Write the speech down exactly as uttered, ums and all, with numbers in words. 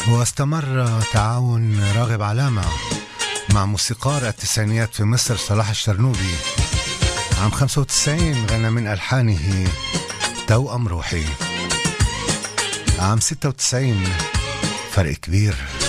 واستمر تعاون راغب علامة مع موسيقار التسعينيات في مصر صلاح الشرنوبي. عام خمسة وتسعين غنى من ألحانه توأم روحي. عام ستة وتسعين فرق كبير.